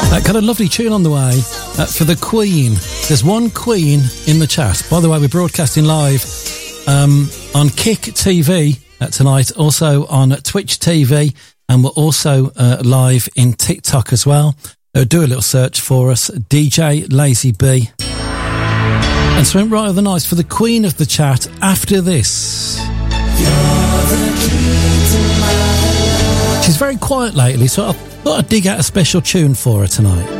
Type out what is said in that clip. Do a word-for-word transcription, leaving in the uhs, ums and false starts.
Uh, got a lovely tune on the way uh, for the Queen. There's one Queen in the chat. By the way, we're broadcasting live um, on Kick T V uh, tonight, also on Twitch T V, and we're also uh, live in TikTok as well. Uh, do a little search for us, D J Lazy B. And something rather nice for the Queen of the chat after this. She's very quiet lately, so I thought I'd dig out a special tune for her tonight.